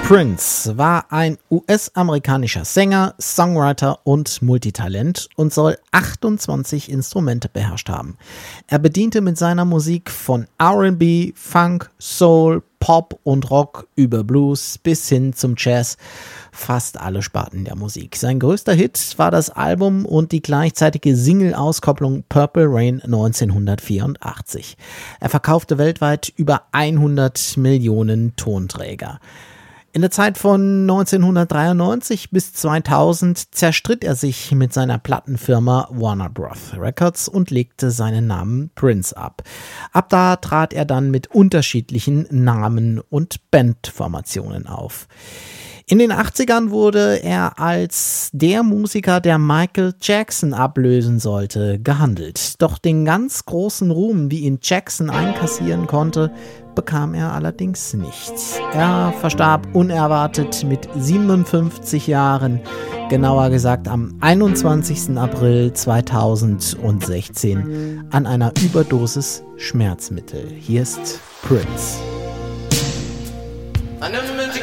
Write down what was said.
Prince war ein US-amerikanischer Sänger, Songwriter und Multitalent und soll 28 Instrumente beherrscht haben. Er bediente mit seiner Musik von R&B, Funk, Soul, Pop und Rock über Blues bis hin zum Jazz fast alle Sparten der Musik. Sein größter Hit war das Album und die gleichzeitige Single-Auskopplung Purple Rain 1984. Er verkaufte weltweit über 100 Millionen Tonträger. In der Zeit von 1993 bis 2000 zerstritt er sich mit seiner Plattenfirma Warner Bros. Records und legte seinen Namen Prince ab. Ab da trat er dann mit unterschiedlichen Namen und Bandformationen auf. In den 80ern wurde er als der Musiker, der Michael Jackson ablösen sollte, gehandelt. Doch den ganz großen Ruhm, wie ihn Jackson einkassieren konnte, bekam er allerdings nicht. Er verstarb unerwartet mit 57 Jahren, genauer gesagt am 21. April 2016 an einer Überdosis Schmerzmittel. Hier ist Prince. I never meant to